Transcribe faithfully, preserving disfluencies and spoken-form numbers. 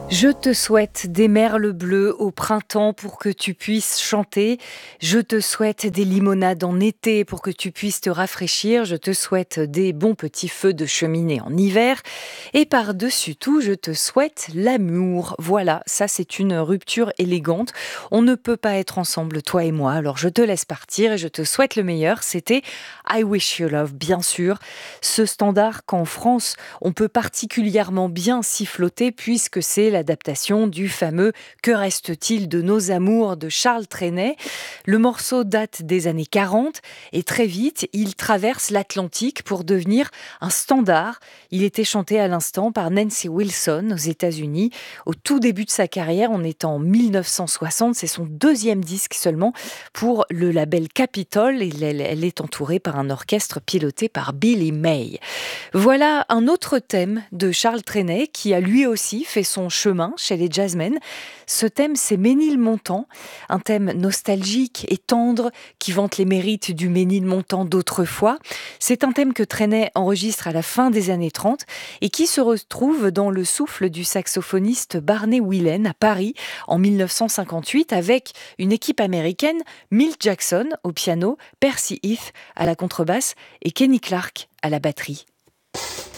Je te souhaite des merles bleus au printemps pour que tu puisses chanter. Je te souhaite des limonades en été pour que tu puisses te rafraîchir. Je te souhaite des bons petits feux de cheminée en hiver. Et par-dessus tout, je te souhaite l'amour. Voilà, ça c'est une rupture élégante. On ne peut pas être ensemble, toi et moi. Alors je te laisse partir et je te souhaite le meilleur. C'était I Wish You Love, bien sûr. Ce standard qu'en France, on peut particulièrement bien s'y flotter puisque c'est l'adaptation du fameux Que reste-t-il de nos amours de Charles Trenet. Le morceau date des années quarante et très vite, il traverse l'Atlantique pour devenir un standard. Il était chanté à l'instant par Nancy Wilson aux États-Unis au tout début de sa carrière. On est en mille neuf cent soixante, c'est son deuxième disque seulement pour le label Capitol et elle, elle est entourée par un orchestre piloté par Billy May. Voilà un autre thème de Charles Trenet qui a lui aussi fait son chemin chez les jazzmen. Ce thème, c'est Ménilmontant, un thème nostalgique et tendre qui vante les mérites du Ménilmontant d'autrefois. C'est un thème que Trenet enregistre à la fin des années trente et qui se retrouve dans le souffle du saxophoniste Barney Whelan à Paris en mille neuf cent cinquante-huit avec une équipe américaine, Milt Jackson au piano, Percy Heath à la contrebasse et Kenny Clarke à la batterie.